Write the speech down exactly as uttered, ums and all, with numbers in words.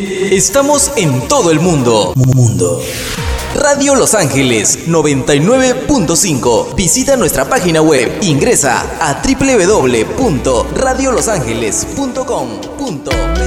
Estamos en todo el mundo. Mundo. Radio Los Ángeles noventa y nueve punto cinco. Visita nuestra página web. Ingresa a doble u doble u doble u punto radio los ángeles punto com punto be.